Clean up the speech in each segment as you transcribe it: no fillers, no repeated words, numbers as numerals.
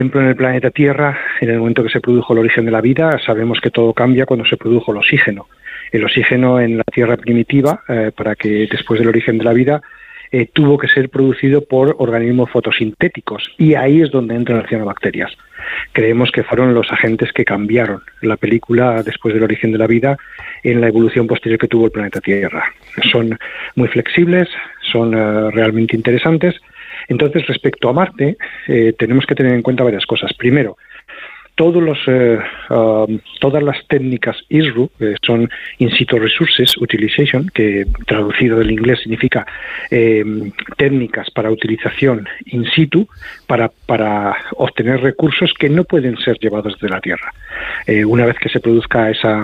ejemplo, en el planeta Tierra, en el momento que se produjo el origen de la vida, sabemos que todo cambia cuando se produjo el oxígeno. El oxígeno en la Tierra primitiva, para que después del origen de la vida, tuvo que ser producido por organismos fotosintéticos, y ahí es donde entran las cianobacterias. Creemos que fueron los agentes que cambiaron la película después del origen de la vida en la evolución posterior que tuvo el planeta Tierra. Son muy flexibles, son realmente interesantes. Entonces, respecto a Marte, tenemos que tener en cuenta varias cosas. Primero, todas las técnicas ISRU, son In Situ Resources Utilization, que traducido del inglés significa técnicas para utilización in situ, para obtener recursos que no pueden ser llevados de la Tierra. Una vez que se produzca esa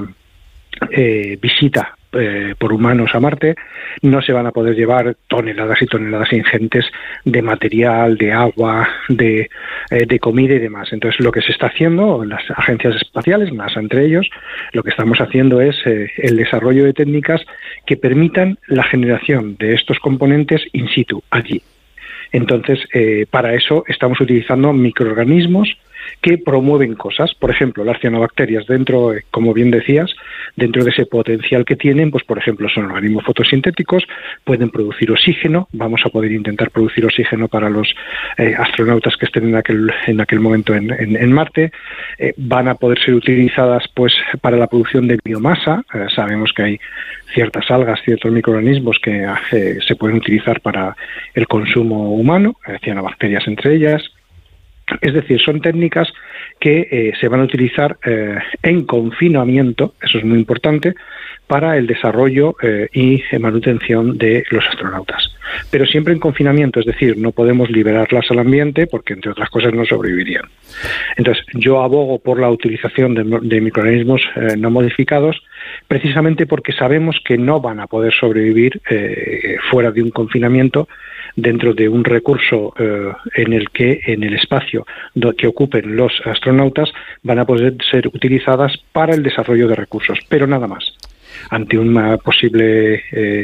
visita por humanos a Marte, no se van a poder llevar toneladas y toneladas ingentes de material, de agua, de comida y demás. Entonces, lo que se está haciendo, las agencias espaciales, NASA entre ellos, lo que estamos haciendo es el desarrollo de técnicas que permitan la generación de estos componentes in situ, allí. Entonces, para eso estamos utilizando microorganismos que promueven cosas. Por ejemplo, las cianobacterias, dentro, como bien decías, dentro de ese potencial que tienen, pues por ejemplo son organismos fotosintéticos, pueden producir oxígeno. Vamos a poder intentar producir oxígeno para los astronautas que estén en aquel momento en Marte. Van a poder ser utilizadas pues para la producción de biomasa. Sabemos que hay ciertas algas, ciertos microorganismos que se pueden utilizar para el consumo humano, cianobacterias entre ellas. Es decir, son técnicas que se van a utilizar en confinamiento, eso es muy importante, para el desarrollo y manutención de los astronautas. Pero siempre en confinamiento, es decir, no podemos liberarlas al ambiente porque, entre otras cosas, no sobrevivirían. Entonces, yo abogo por la utilización de microorganismos no modificados, precisamente porque sabemos que no van a poder sobrevivir fuera de un confinamiento, dentro de un recurso en el que en el espacio que ocupen los astronautas van a poder ser utilizadas para el desarrollo de recursos, pero nada más. Ante un posible,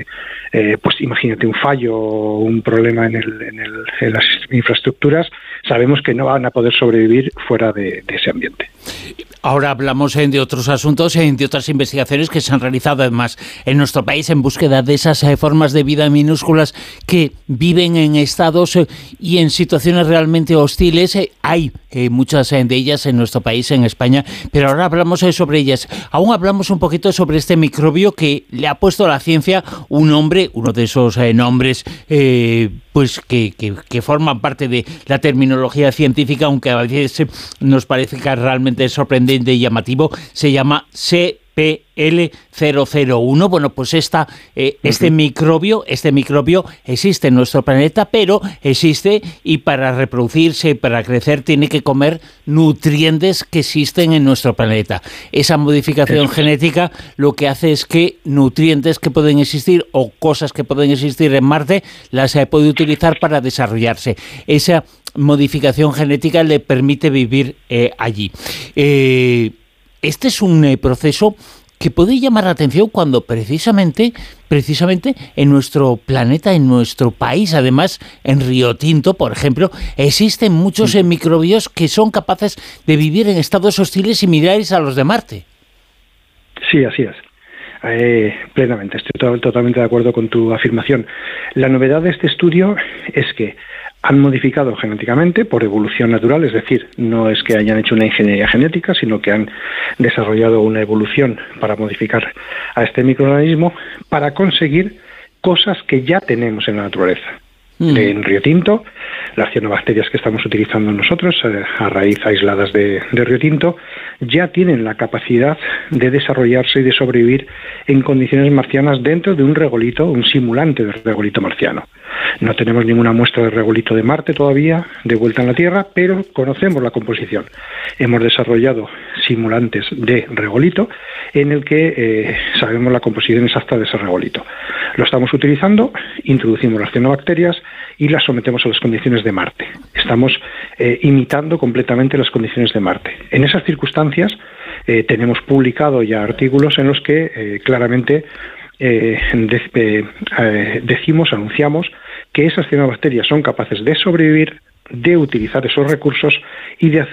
pues imagínate un fallo o un problema en las infraestructuras, sabemos que no van a poder sobrevivir fuera de ese ambiente. Ahora hablamos de otros asuntos, de otras investigaciones que se han realizado además en nuestro país en búsqueda de esas formas de vida minúsculas que viven en estados y en situaciones realmente hostiles. Hay muchas de ellas en nuestro país, en España, pero ahora hablamos sobre ellas. Aún hablamos un poquito sobre este microbio que le ha puesto a la ciencia un nombre, uno de esos nombres pues que forman parte de la terminología científica, aunque a veces nos parece que realmente es sorprendente y llamativo. Se llama CPL001. Bueno, pues este microbio existe en nuestro planeta, pero existe y para reproducirse, para crecer, tiene que comer nutrientes que existen en nuestro planeta. Esa modificación genética lo que hace es que nutrientes que pueden existir o cosas que pueden existir en Marte las puede utilizar para desarrollarse. Esa modificación genética le permite vivir allí. Este es un proceso que puede llamar la atención cuando precisamente en nuestro planeta, en nuestro país, además en Río Tinto, por ejemplo, existen muchos microbios que son capaces de vivir en estados hostiles similares a los de Marte. Sí, así es. Plenamente, estoy totalmente de acuerdo con tu afirmación. La novedad de este estudio es que han modificado genéticamente por evolución natural, es decir, no es que hayan hecho una ingeniería genética, sino que han desarrollado una evolución para modificar a este microorganismo para conseguir cosas que ya tenemos en la naturaleza. En Río Tinto, las cianobacterias que estamos utilizando nosotros, a raíz aisladas de Río Tinto, ya tienen la capacidad de desarrollarse y de sobrevivir en condiciones marcianas dentro de un regolito, un simulante de regolito marciano. No tenemos ninguna muestra de regolito de Marte todavía, de vuelta en la Tierra, pero conocemos la composición. Hemos desarrollado simulantes de regolito en el que sabemos la composición exacta de ese regolito. Lo estamos utilizando, introducimos las cianobacterias y las sometemos a las condiciones de Marte. Estamos imitando completamente las condiciones de Marte. En esas circunstancias tenemos publicado ya artículos en los que claramente anunciamos que esas cianobacterias son capaces de sobrevivir de utilizar esos recursos y de